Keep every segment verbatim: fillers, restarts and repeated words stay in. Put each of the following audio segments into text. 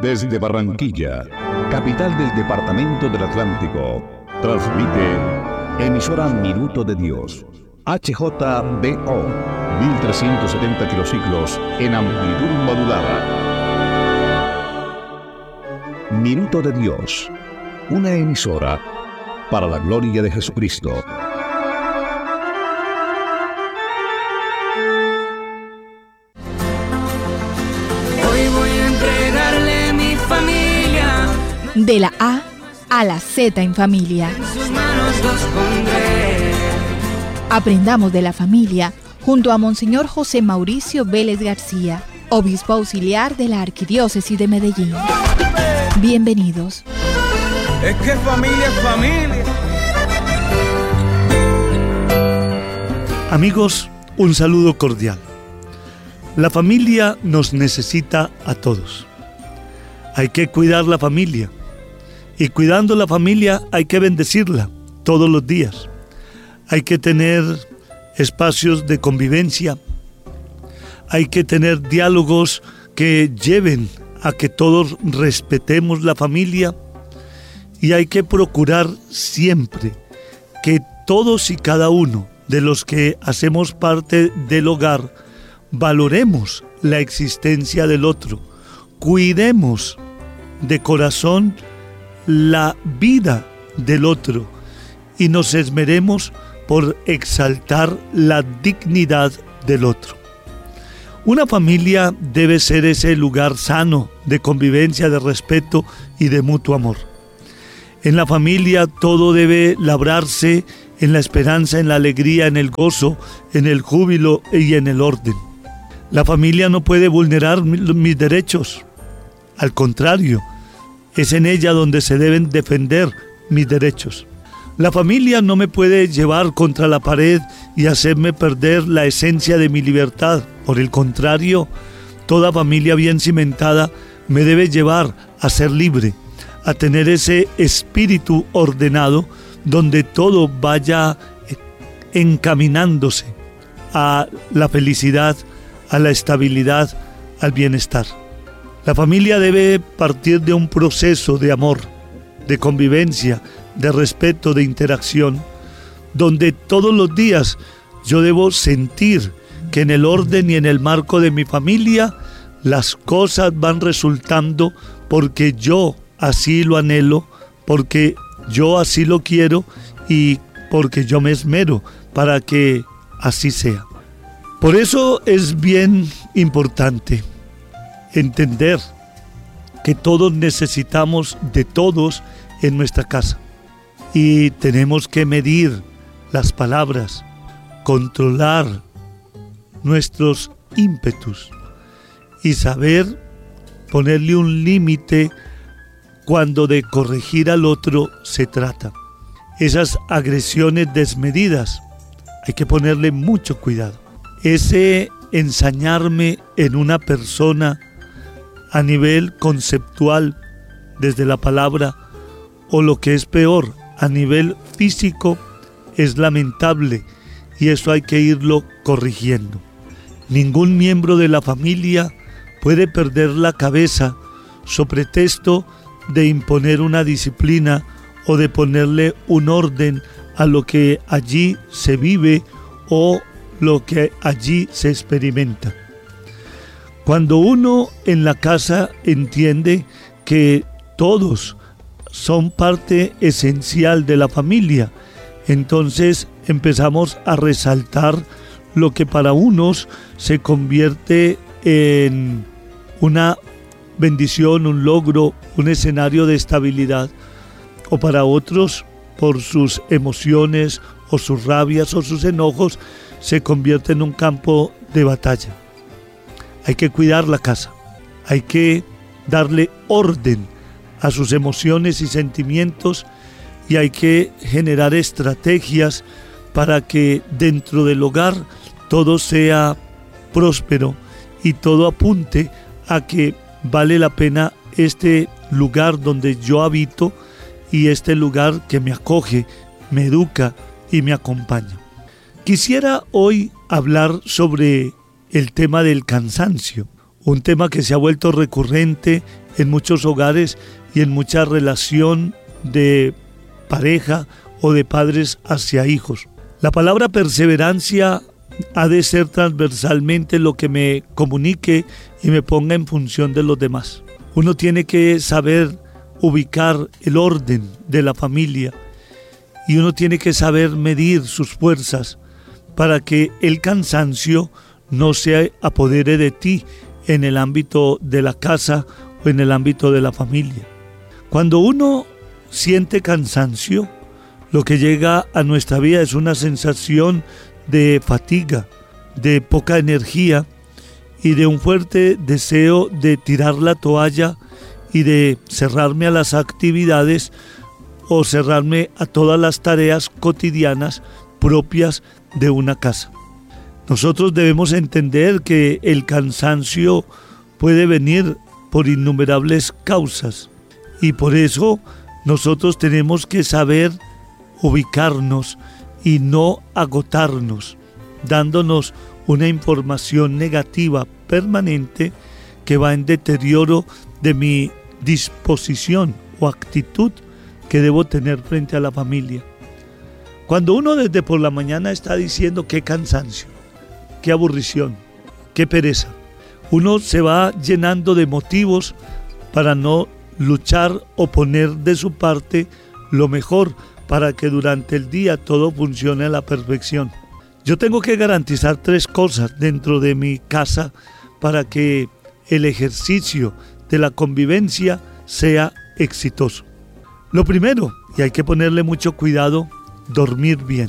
Desde Barranquilla, capital del departamento del Atlántico, transmite emisora Minuto de Dios, H J B O, mil trescientos setenta kilociclos en amplitud modulada. Minuto de Dios, una emisora para la gloria de Jesucristo. Hoy voy a entregarle mi familia. De la A a la Z en familia. En sus manos los pondré. Aprendamos de la familia junto a Monseñor José Mauricio Vélez García, obispo auxiliar de la Arquidiócesis de Medellín. Bienvenidos. Es que familia es familia. Amigos, un saludo cordial. La familia nos necesita a todos. Hay que cuidar la familia. Y cuidando la familia hay que bendecirla todos los días. Hay que tener espacios de convivencia. Hay que tener diálogos que lleven a que todos respetemos la familia. Y hay que procurar siempre que todos y cada uno de los que hacemos parte del hogar valoremos la existencia del otro, cuidemos de corazón la vida del otro y nos esmeremos por exaltar la dignidad del otro. Una familia debe ser ese lugar sano de convivencia, de respeto y de mutuo amor. En la familia todo debe labrarse en la esperanza, en la alegría, en el gozo, en el júbilo y en el orden. La familia no puede vulnerar mis derechos. Al contrario, es en ella donde se deben defender mis derechos. La familia no me puede llevar contra la pared y hacerme perder la esencia de mi libertad. Por el contrario, toda familia bien cimentada me debe llevar a ser libre, a tener ese espíritu ordenado donde todo vaya encaminándose a la felicidad, a la estabilidad, al bienestar. La familia debe partir de un proceso de amor, de convivencia, de respeto, de interacción, donde todos los días yo debo sentir que en el orden y en el marco de mi familia las cosas van resultando porque yo así lo anhelo, porque yo así lo quiero y porque yo me esmero para que así sea. Por eso es bien importante entender que todos necesitamos de todos en nuestra casa y tenemos que medir las palabras, controlar nuestros ímpetus y saber ponerle un límite cuando de corregir al otro se trata. Esas agresiones desmedidas hay que ponerle mucho cuidado. Ese ensañarme en una persona a nivel conceptual desde la palabra o lo que es peor a nivel físico es lamentable y eso hay que irlo corrigiendo. Ningún miembro de la familia puede perder la cabeza sobre pretexto de imponer una disciplina o de ponerle un orden a lo que allí se vive o lo que allí se experimenta. Cuando uno en la casa entiende que todos son parte esencial de la familia, entonces empezamos a resaltar lo que para unos se convierte en una bendición, un logro, un escenario de estabilidad, o para otros, por sus emociones o sus rabias o sus enojos, se convierte en un campo de batalla. Hay que cuidar la casa, hay que darle orden a sus emociones y sentimientos y hay que generar estrategias para que dentro del hogar todo sea próspero y todo apunte a que vale la pena este lugar donde yo habito y este lugar que me acoge, me educa y me acompaña. Quisiera hoy hablar sobre el tema del cansancio, un tema que se ha vuelto recurrente en muchos hogares y en mucha relación de pareja o de padres hacia hijos. La palabra perseverancia ha de ser transversalmente lo que me comunique y me ponga en función de los demás. Uno tiene que saber ubicar el orden de la familia y uno tiene que saber medir sus fuerzas para que el cansancio no se apodere de ti en el ámbito de la casa o en el ámbito de la familia. Cuando uno siente cansancio, lo que llega a nuestra vida es una sensación de fatiga, de poca energía y de un fuerte deseo de tirar la toalla y de cerrarme a las actividades o cerrarme a todas las tareas cotidianas propias de una casa. Nosotros debemos entender que el cansancio puede venir por innumerables causas y por eso nosotros tenemos que saber ubicarnos y no agotarnos, dándonos una información negativa permanente que va en deterioro de mi disposición o actitud que debo tener frente a la familia. Cuando uno desde por la mañana está diciendo qué cansancio, qué aburrición, qué pereza, uno se va llenando de motivos para no luchar o poner de su parte lo mejor para que durante el día todo funcione a la perfección. Yo tengo que garantizar tres cosas dentro de mi casa para que el ejercicio de la convivencia sea exitoso. Lo primero, y hay que ponerle mucho cuidado, dormir bien.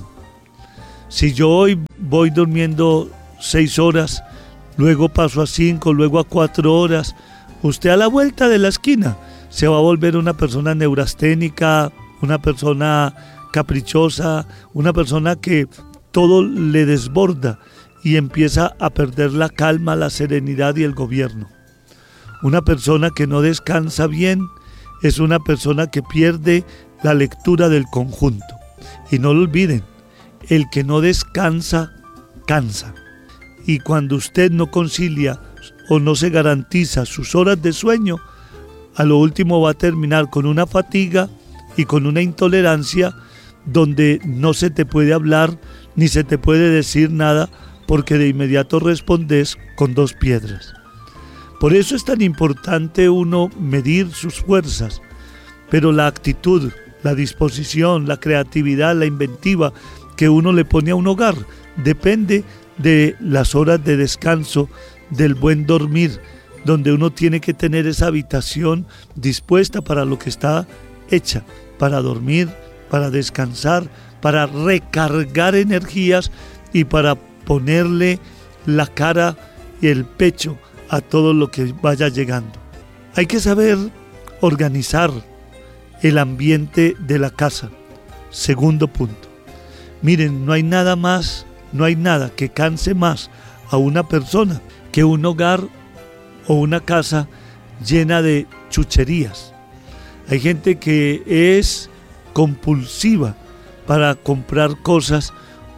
Si yo hoy voy durmiendo seis horas, luego paso a cinco, luego a cuatro horas, usted a la vuelta de la esquina se va a volver una persona neurasténica, una persona caprichosa, una persona que todo le desborda y empieza a perder la calma, la serenidad y el gobierno. Una persona que no descansa bien es una persona que pierde la lectura del conjunto. Y no lo olviden, el que no descansa, cansa. Y cuando usted no concilia o no se garantiza sus horas de sueño, a lo último va a terminar con una fatiga y con una intolerancia donde no se te puede hablar ni se te puede decir nada porque de inmediato respondes con dos piedras. Por eso es tan importante uno medir sus fuerzas, pero la actitud, la disposición, la creatividad, la inventiva que uno le pone a un hogar depende de las horas de descanso, del buen dormir, donde uno tiene que tener esa habitación dispuesta para lo que está hecha, para dormir, para descansar, para recargar energías y para ponerle la cara y el pecho a todo lo que vaya llegando. Hay que saber organizar el ambiente de la casa. Segundo punto. Miren, no hay nada más, no hay nada que canse más a una persona que un hogar o una casa llena de chucherías. Hay gente que es compulsiva para comprar cosas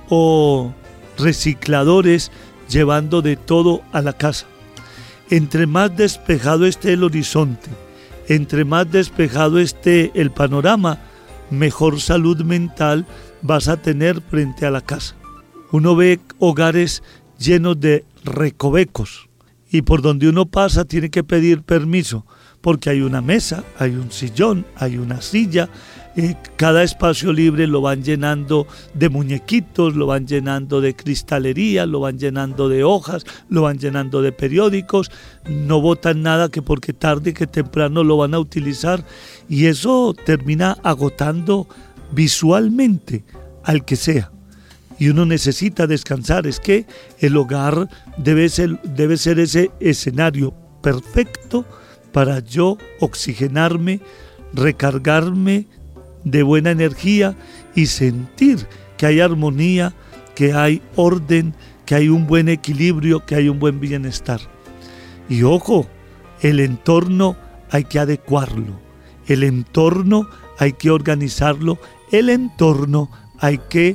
o recicladores llevando de todo a la casa. Entre más despejado esté el horizonte, entre más despejado esté el panorama, mejor salud mental vas a tener frente a la casa. Uno ve hogares llenos de recovecos y por donde uno pasa tiene que pedir permiso porque hay una mesa, hay un sillón, hay una silla. Eh, cada espacio libre lo van llenando de muñequitos, lo van llenando de cristalería, lo van llenando de hojas, lo van llenando de periódicos, no botan nada que porque tarde que temprano lo van a utilizar y eso termina agotando visualmente al que sea. Y uno necesita descansar, es que el hogar debe ser, debe ser ese escenario perfecto para yo oxigenarme, recargarme de buena energía y sentir que hay armonía, que hay orden, que hay un buen equilibrio, que hay un buen bienestar. Y ojo, el entorno hay que adecuarlo, el entorno hay que organizarlo, el entorno hay que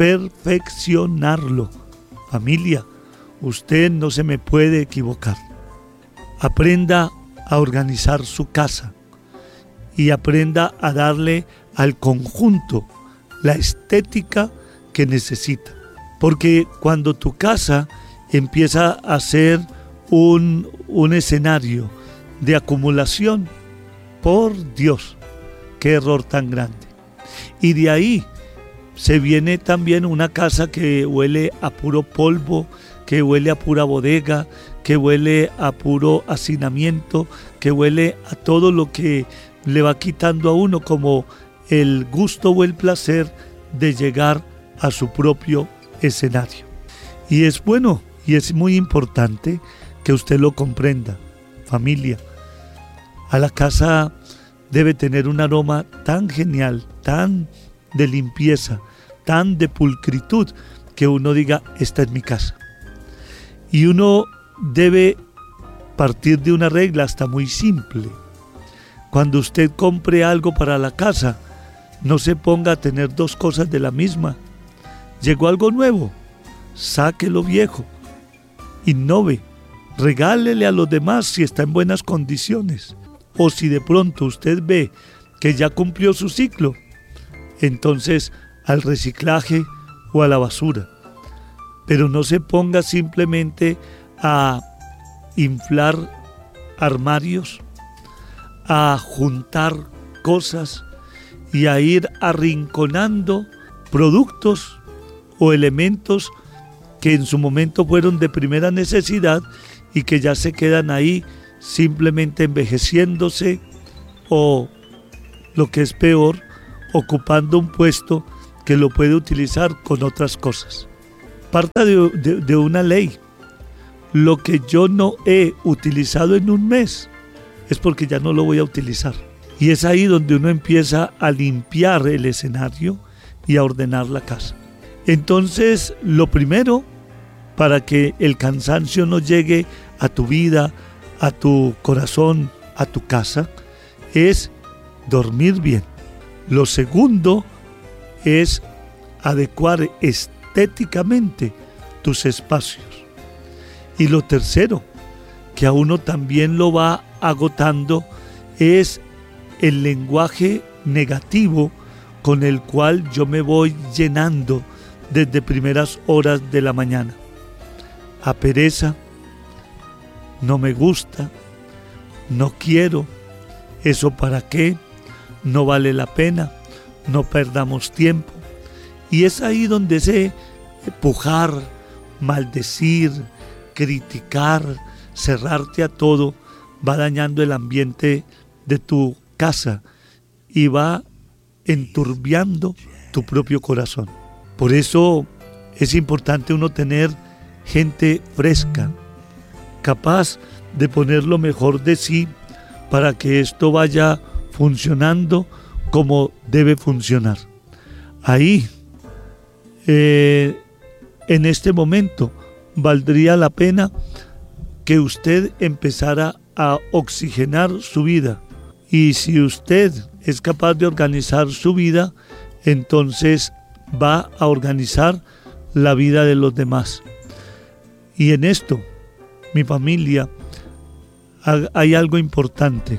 perfeccionarlo. Familia, usted no se me puede equivocar. Aprenda a organizar su casa y aprenda a darle al conjunto la estética que necesita. Porque cuando tu casa empieza a ser un, un escenario de acumulación, por Dios, qué error tan grande. Y de ahí se viene también una casa que huele a puro polvo, que huele a pura bodega, que huele a puro hacinamiento, que huele a todo lo que le va quitando a uno como el gusto o el placer de llegar a su propio escenario. Y es bueno y es muy importante que usted lo comprenda, familia. A la casa debe tener un aroma tan genial, tan de limpieza, tan de pulcritud, que uno diga, esta es mi casa. Y uno debe partir de una regla hasta muy simple. Cuando usted compre algo para la casa, no se ponga a tener dos cosas de la misma. Llegó algo nuevo, saque lo viejo, innove, regálele a los demás si está en buenas condiciones. O si de pronto usted ve que ya cumplió su ciclo, entonces al reciclaje o a la basura. Pero no se ponga simplemente a inflar armarios, a juntar cosas y a ir arrinconando productos o elementos que en su momento fueron de primera necesidad y que ya se quedan ahí simplemente envejeciéndose o, lo que es peor, ocupando un puesto que lo puede utilizar con otras cosas. Parta de, de, de una ley. Lo que yo no he utilizado en un mes es porque ya no lo voy a utilizar. Y es ahí donde uno empieza a limpiar el escenario y a ordenar la casa. Entonces, lo primero, para que el cansancio no llegue a tu vida, a tu corazón, a tu casa, es dormir bien. Lo segundo es adecuar estéticamente tus espacios. Y lo tercero, que a uno también lo va agotando, es el lenguaje negativo con el cual yo me voy llenando desde primeras horas de la mañana. A pereza, no me gusta, no quiero, eso para qué, no vale la pena, no perdamos tiempo. Y es ahí donde ese pujar, maldecir, criticar, cerrarte a todo, va dañando el ambiente de tu casa y va enturbiando tu propio corazón. Por eso es importante uno tener gente fresca, capaz de poner lo mejor de sí para que esto vaya funcionando como debe funcionar. Ahí, eh, en este momento, valdría la pena que usted empezara a oxigenar su vida. Y si usted es capaz de organizar su vida, entonces va a organizar la vida de los demás. Y en esto, mi familia, hay algo importante.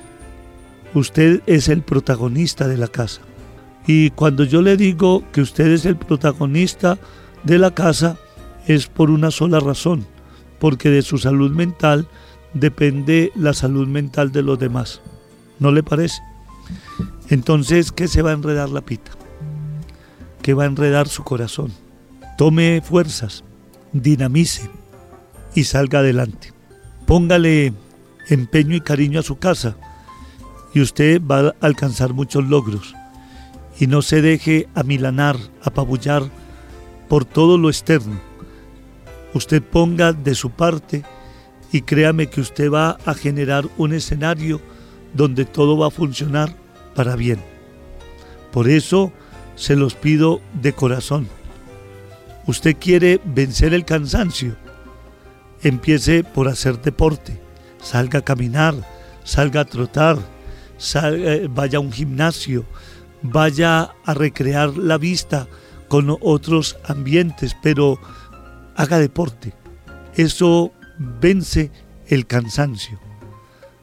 Usted es el protagonista de la casa. Y cuando yo le digo que usted es el protagonista de la casa, es por una sola razón, porque de su salud mental depende la salud mental de los demás. ¿No le parece? Entonces, ¿qué se va a enredar la pita? ¿Qué va a enredar su corazón? Tome fuerzas, dinamice y salga adelante. Póngale empeño y cariño a su casa y usted va a alcanzar muchos logros. Y no se deje amilanar, apabullar por todo lo externo. Usted ponga de su parte y créame que usted va a generar un escenario donde todo va a funcionar para bien. Por eso se los pido de corazón. Usted quiere vencer el cansancio, empiece por hacer deporte, salga a caminar, salga a trotar, salga, vaya a un gimnasio, vaya a recrear la vista con otros ambientes, pero haga deporte. Eso vence el cansancio.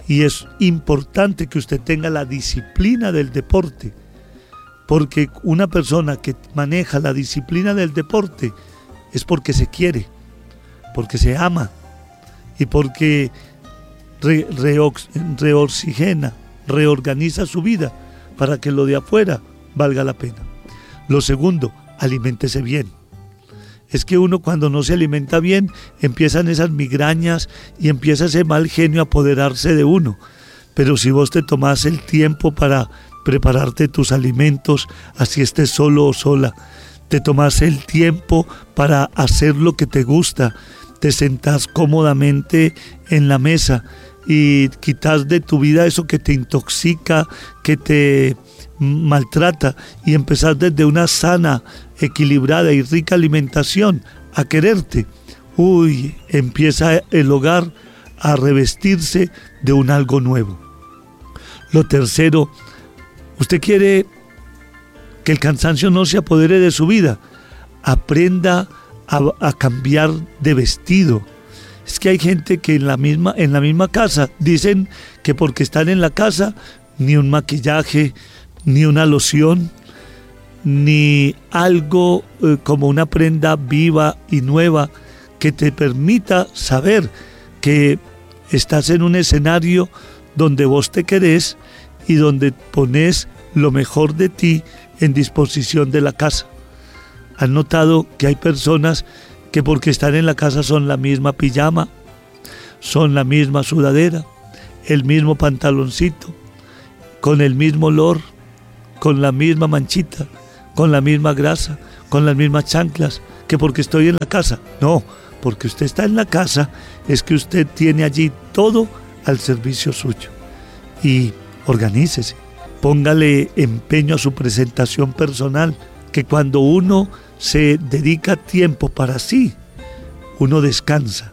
Y es importante que usted tenga la disciplina del deporte, porque una persona que maneja la disciplina del deporte es porque se quiere, porque se ama y porque re, reox, reoxigena, reorganiza su vida para que lo de afuera valga la pena. Lo segundo, aliméntese bien. Es que uno cuando no se alimenta bien empiezan esas migrañas y empieza ese mal genio a apoderarse de uno. Pero si vos te tomás el tiempo para prepararte tus alimentos, así estés solo o sola, te tomás el tiempo para hacer lo que te gusta, te sentás cómodamente en la mesa y quitas de tu vida eso que te intoxica, que te maltrata, y empezás desde una sana, equilibrada y rica alimentación a quererte. Uy, empieza el hogar a revestirse de un algo nuevo. Lo tercero, usted quiere que el cansancio no se apodere de su vida. Aprenda a, a cambiar de vestido. Es que hay gente que en la misma, en la misma casa dicen que porque están en la casa ni un maquillaje, ni una loción, ni algo eh, como una prenda viva y nueva que te permita saber que estás en un escenario donde vos te querés y donde pones lo mejor de ti en disposición de la casa. ¿Han notado que hay personas que porque están en la casa son la misma pijama, son la misma sudadera, el mismo pantaloncito, con el mismo olor, con la misma manchita, con la misma grasa, con las mismas chanclas, que porque estoy en la casa? No, porque usted está en la casa es que usted tiene allí todo al servicio suyo. Y organícese, póngale empeño a su presentación personal, que cuando uno se dedica tiempo para sí, uno descansa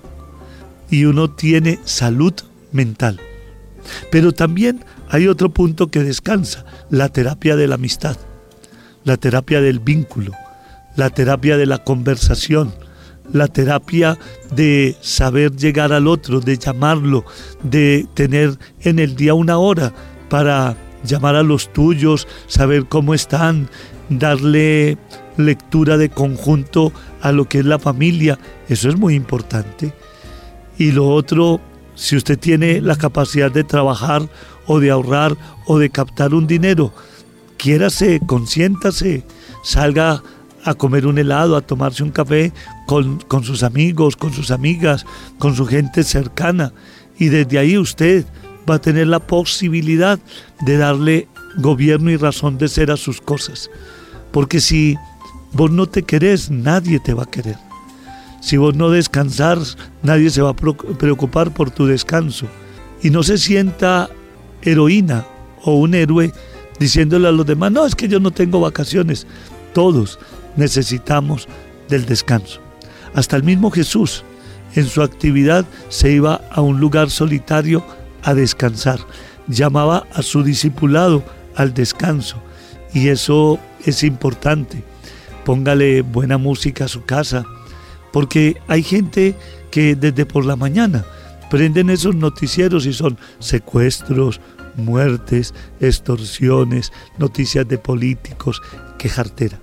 y uno tiene salud mental. Pero también hay otro punto que descansa, la terapia de la amistad, la terapia del vínculo, la terapia de la conversación, la terapia de saber llegar al otro, de llamarlo, de tener en el día una hora para llamar a los tuyos, saber cómo están, darle lectura de conjunto a lo que es la familia. Eso es muy importante. Y lo otro, si usted tiene la capacidad de trabajar o de ahorrar o de captar un dinero, quiérase, consiéntase, salga a comer un helado, a tomarse un café con, con sus amigos, con sus amigas, con su gente cercana, y desde ahí usted va a tener la posibilidad de darle gobierno y razón de ser a sus cosas. Porque si vos no te querés, nadie te va a querer. Si vos no descansás, nadie se va a preocupar por tu descanso. Y no se sienta heroína o un héroe diciéndole a los demás, no, es que yo no tengo vacaciones. Todos necesitamos del descanso. Hasta el mismo Jesús, en su actividad, se iba a un lugar solitario a descansar. Llamaba a su discipulado al descanso. Y eso es importante. Póngale buena música a su casa, porque hay gente que desde por la mañana prenden esos noticieros y son secuestros, muertes, extorsiones, noticias de políticos. ¡Qué jartera!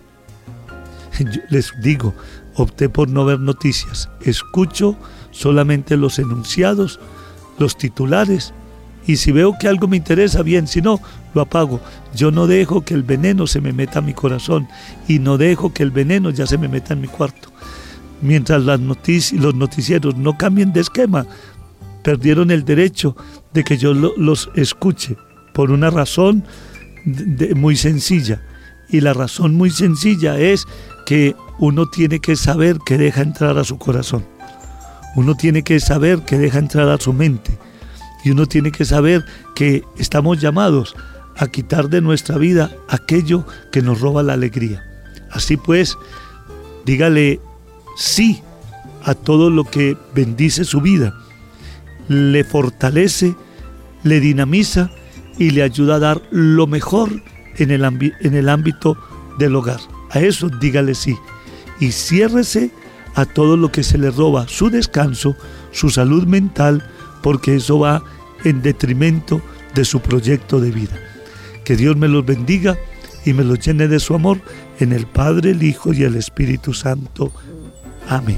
Yo les digo, opté por no ver noticias, escucho solamente los enunciados, los titulares, y si veo que algo me interesa, bien, si no, lo apago. Yo no dejo que el veneno se me meta a mi corazón y no dejo que el veneno ya se me meta en mi cuarto. Mientras las notici- los noticieros no cambien de esquema, perdieron el derecho de que yo lo, los escuche por una razón de, de, muy sencilla. Y la razón muy sencilla es que uno tiene que saber que deja entrar a su corazón. Uno tiene que saber que deja entrar a su mente. Y uno tiene que saber que estamos llamados a quitar de nuestra vida aquello que nos roba la alegría. Así pues, dígale sí a todo lo que bendice su vida, le fortalece, le dinamiza y le ayuda a dar lo mejor en el, ambi- en el ámbito del hogar. A eso dígale sí. Y ciérrese a todo lo que se le roba su descanso, su salud mental, porque eso va en detrimento de su proyecto de vida. Que Dios me los bendiga y me los llene de su amor, en el Padre, el Hijo y el Espíritu Santo. Amén.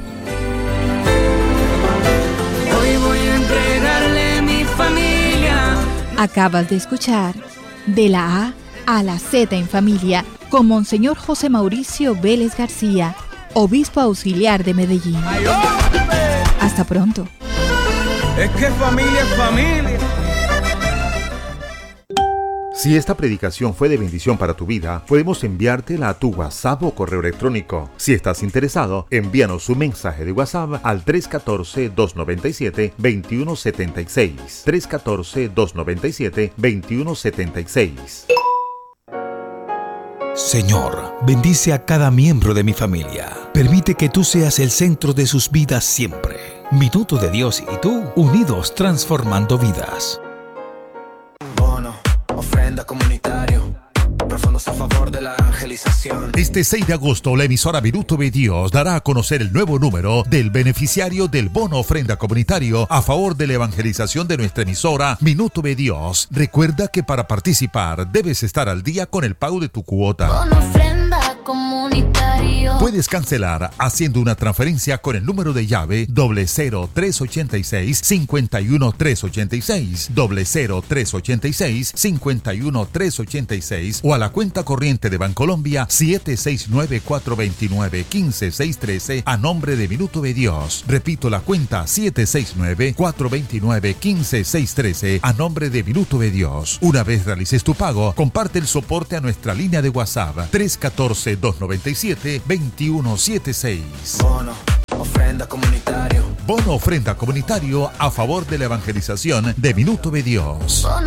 Hoy voy a entregarle mi familia. Acabas de escuchar De la A a la Z en Familia con Monseñor José Mauricio Vélez García, obispo auxiliar de Medellín. Ay, hombre. Hasta pronto. Es que familia es familia. Si esta predicación fue de bendición para tu vida, podemos enviártela a tu WhatsApp o correo electrónico. Si estás interesado, envíanos un mensaje de WhatsApp al tres uno cuatro, dos nueve siete, dos uno siete seis. tres uno cuatro, dos nueve siete, dos uno siete seis. Señor, bendice a cada miembro de mi familia. Permite que tú seas el centro de sus vidas siempre. Minuto de Dios y tú, unidos transformando vidas. Bono, ofrenda comunitario, profundos a favor de la evangelización. Este seis de agosto, la emisora Minuto de Dios dará a conocer el nuevo número del beneficiario del bono ofrenda comunitario a favor de la evangelización de nuestra emisora Minuto de Dios. Recuerda que para participar debes estar al día con el pago de tu cuota. Bono ofrenda comunitario. Puedes cancelar haciendo una transferencia con el número de llave doble cero tres ochenta y seis, cincuenta y uno tres ochenta y seis, doble cero tres ochenta y seis, cincuenta y uno tres ochenta y seis o a la cuenta corriente de Bancolombia siete seis nueve cuatro dos nueve, uno cinco seis uno tres a nombre de Minuto de Dios. Repito la cuenta siete seis nueve cuatro dos nueve, uno cinco seis uno tres a nombre de Minuto de Dios. Una vez realices tu pago, comparte el soporte a nuestra línea de WhatsApp tres uno cuatro, dos nueve siete, dos uno siete seis. Bono, ofrenda comunitario. Bono ofrenda comunitario a favor de la evangelización de Minuto de Dios.